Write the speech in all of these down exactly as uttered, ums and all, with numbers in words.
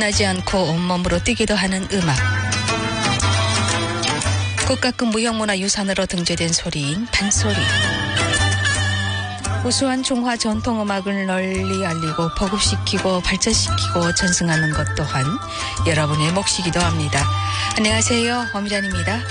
나지 않고 온몸으로 뛰기도 하는 음악. 국가급 무형문화유산으로 등재된 소리인 판소리. 우수한 중화 전통음악을 널리 알리고 보급시키고 발전시키고 전승하는 것 또한 여러분의 몫이기도 합니다. 안녕하세요. 엄미란입니다.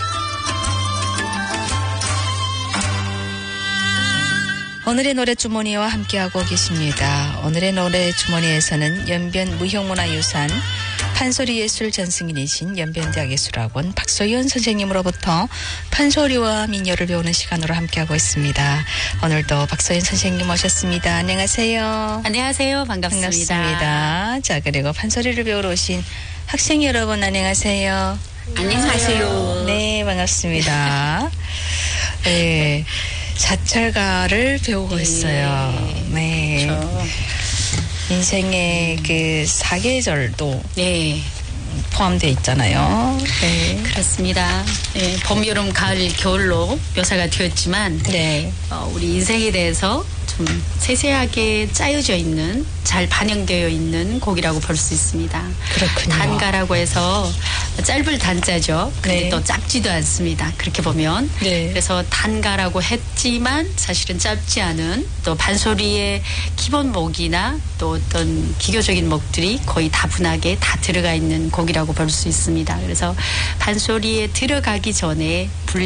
오늘의 노래 주머니와 함께하고 계십니다. 오늘의 노래 주머니에서는 연변 무형문화유산 판소리 예술 전승인이신 연변대학 예술학원 박소연 선생님으로부터 판소리와 민요를 배우는 시간으로 함께하고 있습니다. 오늘도 박소연 선생님 모셨습니다. 안녕하세요. 안녕하세요. 반갑습니다. 반갑습니다. 자, 그리고 판소리를 배우러 오신 학생 여러분 안녕하세요. 안녕하세요. 네, 반갑습니다. 네, 사철가를 배우고 네. 있어요. 네. 그렇죠. 인생의 그 사계절도 네. 포함되어 있잖아요. 네. 그렇습니다. 네, 봄, 여름, 가을, 겨울로 묘사가 되었지만 네. 어, 우리 인생에 대해서 좀 세세하게 짜여져 있는, 잘 반영되어 있는 곡이라고 볼 수 있습니다. 그렇군요. 단가라고 해서 짧을 단자죠. 근데 네. 또 짧지도 않습니다. 그렇게 보면. 네. 그래서 단가라고 했지만 사실은 짧지 않은 또 판소리의 기본 목이나 또 어떤 기교적인 목들이 거의 다분하게 다 들어가 있는 곡이라고 볼 수 있습니다. 그래서 판소리에 들어가기 전에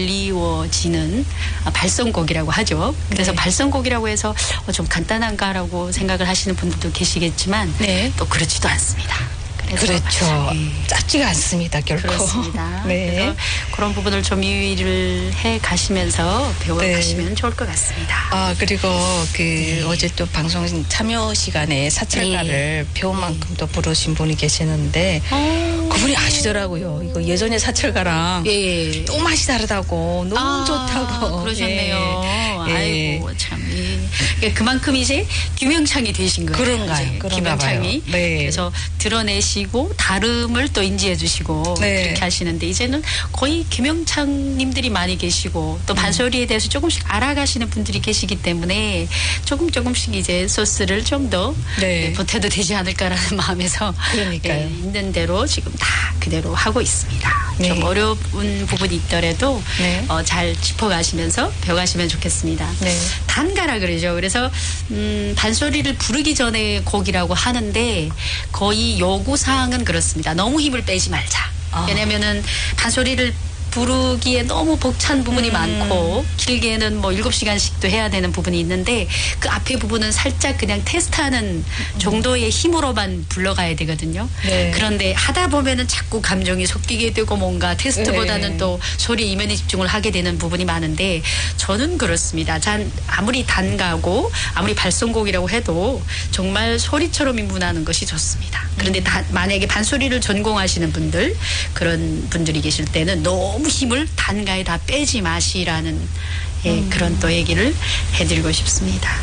불리워지는 발성곡이라고 하죠. 그래서 네. 발성곡이라고 해서 좀 간단한가라고 생각을 하시는 분들도 계시겠지만 네. 또 그렇지도 않습니다. 그래서 그렇죠. 예. 짧지가 않습니다, 결코. 그렇습니다. 네. 그래서 그런 부분을 좀 유의를 해 가시면서 배워 네. 가시면 좋을 것 같습니다. 아, 그리고 그 네. 어제 또 방송 참여 시간에 사철가를 네. 배운 만큼 또 부르신 분이 계시는데 어. 그분이 아시더라고요. 이거 예전에 사철가랑 예. 또 맛이 다르다고 너무 아, 좋다고. 그러셨네요. 예. 예. 아이고 참. 예. 그러니까 그만큼 이제 규명창이 되신 거예요. 그런가요? 이제 그런가 규명창이. 봐요. 네. 그래서 드러내시고 다름을 또 인지해 주시고 네. 그렇게 하시는데 이제는 거의 규명창님들이 많이 계시고 또 반소리에 대해서 조금씩 알아가시는 분들이 계시기 때문에 조금 조금씩 이제 소스를 좀 더 네. 보태도 되지 않을까라는 마음에서 그러니까요. 예, 있는 대로 지금 다 그대로 하고 있습니다. 네. 좀 어려운 부분이 있더라도 네. 어, 잘 짚어가시면서 배워가시면 좋겠습니다. 네. 단가라 그러죠. 그래서 음, 반소리를 부르기 전에 곡이라고 하는데 거의 요구사항은 그렇습니다. 너무 힘을 빼지 말자. 아. 왜냐면은 반소리를 부르기에 너무 벅찬 부분이 음. 많고 길게는 뭐 일곱 시간씩도 해야 되는 부분이 있는데 그 앞에 부분은 살짝 그냥 테스트하는 정도의 힘으로만 불러가야 되거든요. 네. 그런데 하다 보면은 자꾸 감정이 섞이게 되고 뭔가 테스트보다는 네. 또 소리 이면에 집중을 하게 되는 부분이 많은데 저는 그렇습니다. 단 아무리 단가고 아무리 발성곡이라고 해도 정말 소리처럼 인문하는 것이 좋습니다. 그런데 다, 만약에 반소리를 전공하시는 분들 그런 분들이 계실 때는 너무 힘을 단가에 다 빼지 마시라는 예, 음. 그런 또 얘기를 해드리고 싶습니다.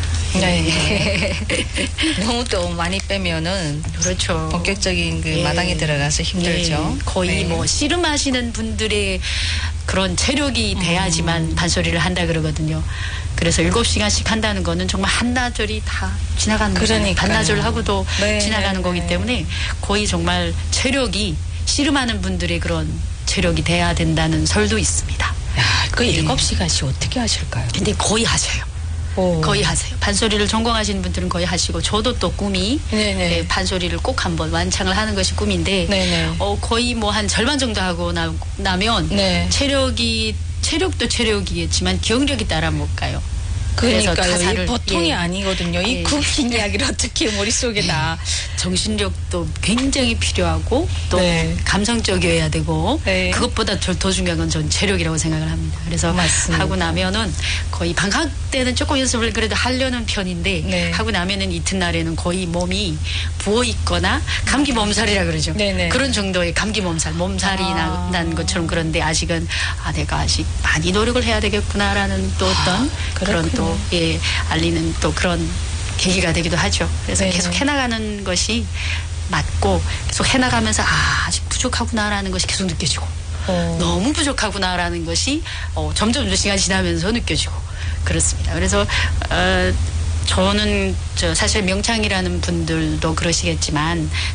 네. 너무 또 많이 빼면은 그렇죠. 본격적인 그 예. 마당에 들어가서 힘들죠. 예, 거의 네. 뭐 씨름하시는 분들의 그런 체력이 돼야지만 음. 반소리를 한다 그러거든요. 그래서 일곱 시간씩 한다는 거는 정말 한나절이 다 지나가는 거잖아요. 그러니까요. 반나절하고도 네, 지나가는 네, 거기 네. 때문에 거의 정말 체력이 씨름하는 분들의 그런 체력이 돼야 된다는 설도 있습니다. 야, 그 예. 일곱 시간씩 어떻게 하실까요? 근데 거의 하세요. 오. 거의 하세요. 판소리를 전공하시는 분들은 거의 하시고 저도 또 꿈이 네네. 예, 판소리를 꼭 한번 완창을 하는 것이 꿈인데 네네. 어, 거의 뭐 한 절반 정도 하고 나, 나면 네. 체력이 체력도 체력이겠지만 기억력이 따라 못 가요. 그래서 그러니까요. 가사를, 이 보통이 예. 아니거든요. 이 예. 굵긴 이야기를 어떻게 머릿속에 다. 정신력도 굉장히 필요하고 또 네. 감성적이어야 되고 네. 그것보다 더, 더 중요한 건 전 체력이라고 생각을 합니다. 그래서 맞습니다. 하고 나면은 거의 방학 때는 조금 연습을 그래도 하려는 편인데 네. 하고 나면은 이튿날에는 거의 몸이 부어 있거나 감기 몸살이라 그러죠. 네네. 그런 정도의 감기 몸살, 몸살이 아. 나, 난 것처럼 그런데 아직은 아 내가 아직 많이 노력을 해야 되겠구나라는 또 어떤 아, 그런 그렇군요. 또 예, 알리는 또 그런 계기가 되기도 하죠. 그래서 네네. 계속 해나가는 것이 맞고 계속 해나가면서 아 아직 부족하구나라는 것이 계속 느껴지고 어. 너무 부족하구나라는 것이 어, 점점 더 시간이 지나면서 느껴지고 그렇습니다. 그래서 어, 저는 저 사실 명창이라는 분들도 그러시겠지만